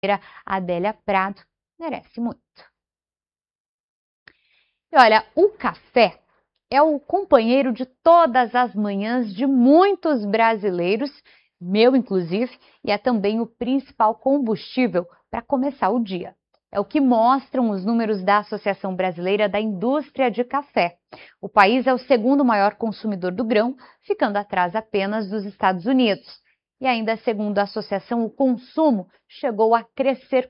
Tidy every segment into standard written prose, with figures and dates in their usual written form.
Adélia Prado merece muito. E olha, o café é o companheiro de todas as manhãs de muitos brasileiros, meu inclusive, e é também o principal combustível para começar o dia. É o que mostram os números da Associação Brasileira da Indústria de Café. O país é o segundo maior consumidor do grão, ficando atrás apenas dos Estados Unidos. E ainda segundo a associação, o consumo chegou a crescer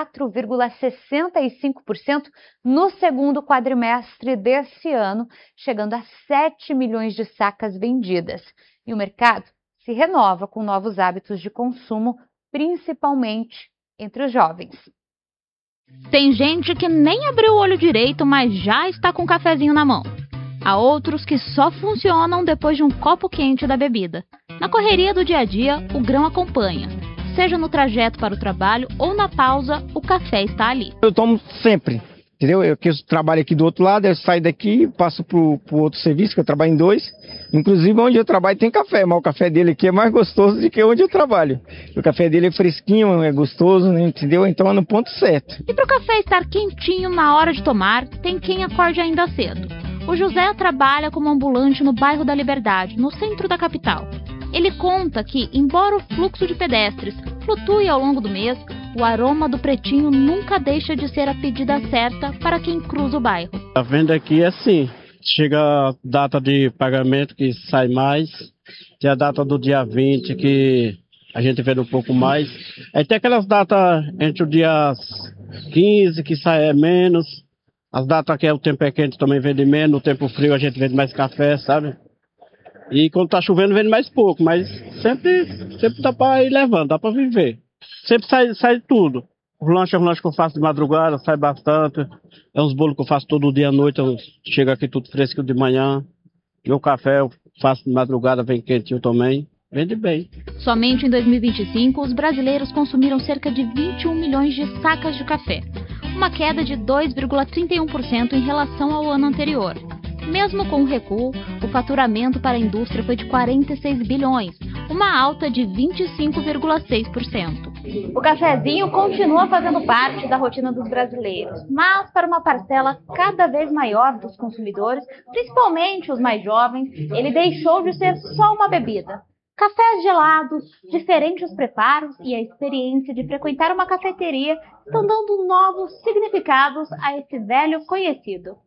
4,65% no segundo quadrimestre desse ano, chegando a 7 milhões de sacas vendidas. E o mercado se renova com novos hábitos de consumo, principalmente entre os jovens. Tem gente que nem abriu o olho direito, mas já está com um cafezinho na mão. Há outros que só funcionam depois de um copo quente da bebida. Na correria do dia a dia, o grão acompanha. Seja no trajeto para o trabalho ou na pausa, o café está ali. Eu tomo sempre, entendeu? Eu trabalho aqui do outro lado, eu saio daqui, passo pro outro serviço, que eu trabalho em dois. Inclusive, onde eu trabalho tem café, mas o café dele aqui é mais gostoso do que onde eu trabalho. O café dele é fresquinho, é gostoso, né? Entendeu? Então é no ponto certo. E para o café estar quentinho na hora de tomar, tem quem acorde ainda cedo. O José trabalha como ambulante no bairro da Liberdade, no centro da capital. Ele conta que, embora o fluxo de pedestres flutue ao longo do mês, o aroma do pretinho nunca deixa de ser a pedida certa para quem cruza o bairro. A venda aqui é assim, chega a data de pagamento que sai mais, tem a data do dia 20 que a gente vende um pouco mais. Aí tem aquelas datas entre o dia 15 que sai menos, as datas que o tempo é quente também vende menos, no tempo frio a gente vende mais café, sabe? E quando tá chovendo vende mais pouco, mas sempre dá para ir levando, dá para viver. Sempre sai tudo. Os lanches que eu faço de madrugada, sai bastante. É uns bolos que eu faço todo dia à noite, chega aqui tudo fresco de manhã. Meu café eu faço de madrugada, vem quentinho também. Vende bem. Somente em 2025, os brasileiros consumiram cerca de 21 milhões de sacas de café, uma queda de 2,31% em relação ao ano anterior. Mesmo com o recuo, o faturamento para a indústria foi de 46 bilhões, uma alta de 25,6%. O cafezinho continua fazendo parte da rotina dos brasileiros, mas para uma parcela cada vez maior dos consumidores, principalmente os mais jovens, ele deixou de ser só uma bebida. Cafés gelados, diferentes preparos e a experiência de frequentar uma cafeteria estão dando novos significados a esse velho conhecido.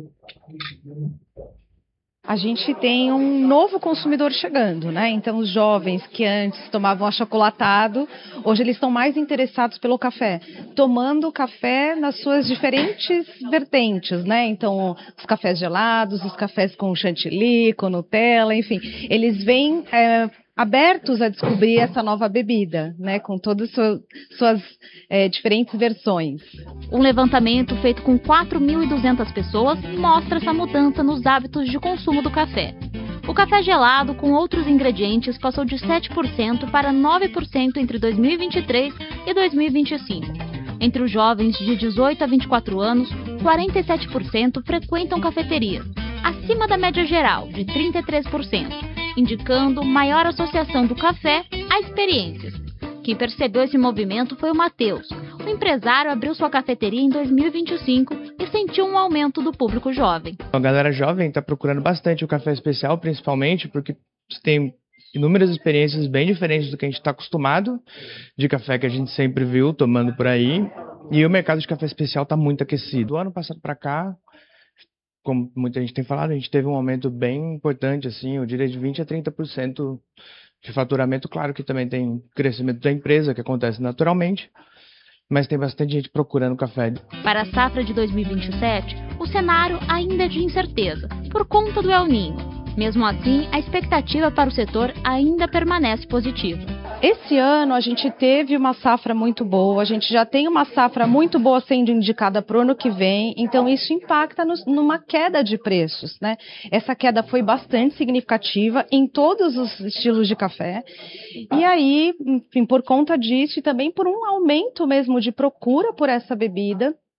A gente tem um novo consumidor chegando, né? Então, os jovens que antes tomavam achocolatado, hoje eles estão mais interessados pelo café, tomando café nas suas diferentes vertentes, né? Então, os cafés gelados, os cafés com chantilly, com Nutella, enfim, eles vêm abertos a descobrir essa nova bebida, né? Com todas as suas diferentes versões. Um levantamento feito com 4.200 pessoas mostra essa mudança nos hábitos de consumo do café. O café gelado com outros ingredientes passou de 7% para 9% entre 2023 e 2025. Entre os jovens de 18 a 24 anos, 47% frequentam cafeterias, acima da média geral, de 33%, indicando maior associação do café a experiências. Quem percebeu esse movimento foi o Matheus. O empresário abriu sua cafeteria em 2025 e sentiu um aumento do público jovem. A galera jovem está procurando bastante o café especial, principalmente porque tem inúmeras experiências bem diferentes do que a gente está acostumado de café que a gente sempre viu tomando por aí. E o mercado de café especial está muito aquecido. Do ano passado para cá, como muita gente tem falado, a gente teve um aumento bem importante, assim, eu diria de 20% a 30% de faturamento. Claro que também tem crescimento da empresa, que acontece naturalmente, mas tem bastante gente procurando café. Para a safra de 2027, o cenário ainda é de incerteza, por conta do El Niño. Mesmo assim, a expectativa para o setor ainda permanece positiva. Esse ano a gente teve uma safra muito boa, a gente já tem uma safra muito boa sendo indicada para o ano que vem, então isso impacta numa queda de preços, né? Essa queda foi bastante significativa em todos os estilos de café, e aí, enfim, por conta disso e também por um aumento mesmo de procura por essa bebida,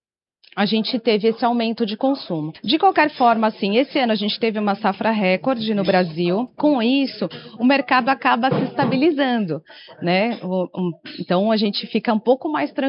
a gente teve esse aumento de consumo. De qualquer forma, assim, esse ano a gente teve uma safra recorde no Brasil. Com isso, o mercado acaba se estabilizando, né? Então, a gente fica um pouco mais tranquilo